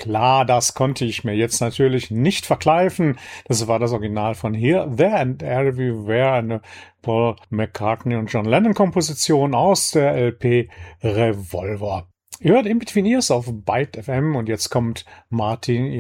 klar, das konnte ich mir jetzt natürlich nicht verkneifen. Das war das Original von Here, There and Everywhere, eine Paul McCartney und John Lennon Komposition aus der LP Revolver. Ihr hört In Between Ears auf Byte FM und jetzt kommt Martin